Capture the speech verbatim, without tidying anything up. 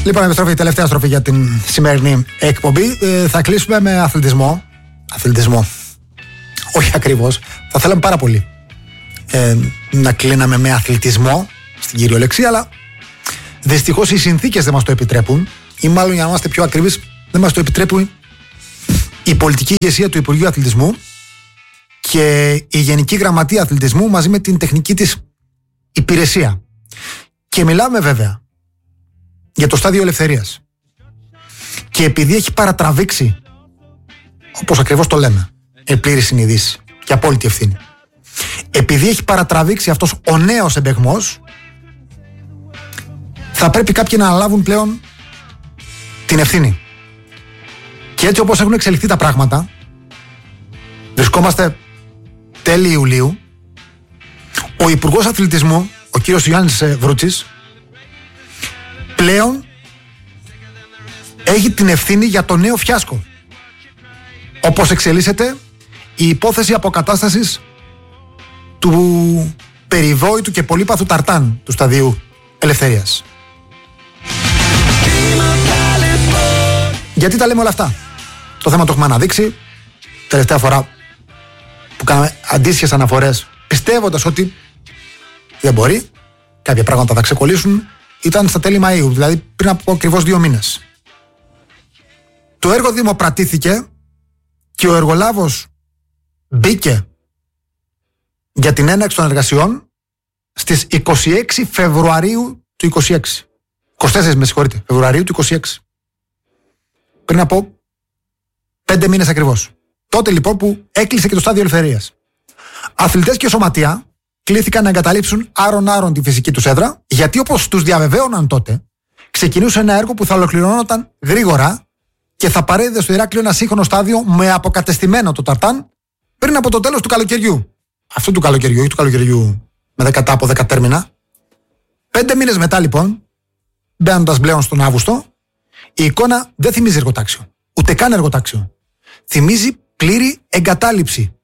Λοιπόν, επιστροφή, τελευταία στροφή για την σημερινή εκπομπή. Ε, θα κλείσουμε με αθλητισμό. Αθλητισμό. Όχι ακριβώς. Θα θέλαμε πάρα πολύ ε, να κλείναμε με αθλητισμό στην κυριολεξία, αλλά δυστυχώς οι συνθήκες δεν μας το επιτρέπουν, ή μάλλον για να είμαστε πιο ακριβείς, δεν μας το επιτρέπουν η πολιτική ηγεσία του Υπουργείου Αθλητισμού και η Γενική Γραμματεία Αθλητισμού μαζί με την τεχνική της υπηρεσία. Και μιλάμε βέβαια για το Στάδιο Ελευθερίας. Και επειδή έχει παρατραβήξει, όπως ακριβώς το λέμε, η πλήρη συνειδήση και απόλυτη ευθύνη, επειδή έχει παρατραβήξει αυτός ο νέος εμπεγμός, θα πρέπει κάποιοι να αναλάβουν πλέον την ευθύνη. Και έτσι όπως έχουν εξελιχθεί τα πράγματα, βρισκόμαστε τέλη Ιουλίου, ο Υπουργός Αθλητισμού, ο κύριος Γιάννης Βρούτσης, πλέον έχει την ευθύνη για το νέο φιάσκο. Όπως εξελίσσεται η υπόθεση αποκατάστασης του περιβόητου και πολύπαθου ταρτάν του Σταδίου Ελευθερίας. Γιατί τα λέμε όλα αυτά? Το θέμα το έχουμε αναδείξει τελευταία φορά που κάναμε αντίστοιχες αναφορές, πιστεύοντας ότι δεν μπορεί, κάποια πράγματα θα ξεκολλήσουν, ήταν στα τέλη Μαΐου, δηλαδή πριν από ακριβώς δύο μήνες. Το έργο δημοπρατήθηκε και ο εργολάβος μπήκε για την έναρξη των εργασιών στις είκοσι έξι Φεβρουαρίου του είκοσι έξι. είκοσι τέσσερα με συγχωρείτε, Φεβρουαρίου του είκοσι έξι. Πριν από πέντε μήνες ακριβώς. Τότε λοιπόν που έκλεισε και το Στάδιο Ελευθερίας. Αθλητές και σωματεία κλήθηκαν να εγκαταλείψουν άρον-άρον τη φυσική τους έδρα, γιατί όπως τους διαβεβαίωναν τότε, ξεκινούσε ένα έργο που θα ολοκληρώνονταν γρήγορα και θα παρέδιδε στο Ηράκλειο ένα σύγχρονο στάδιο με αποκατεστημένο το ταρτάν πριν από το τέλος του καλοκαιριού. Αυτού του καλοκαιριού, όχι του καλοκαιριού με δέκα από δέκα τέρμινα. Πέντε μήνες μετά λοιπόν, μπαίνοντας πλέον στον Αύγουστο, η εικόνα δεν θυμίζει εργοτάξιο. Ούτε καν εργοτάξιο. Θυμίζει πλήρη εγκατάλειψη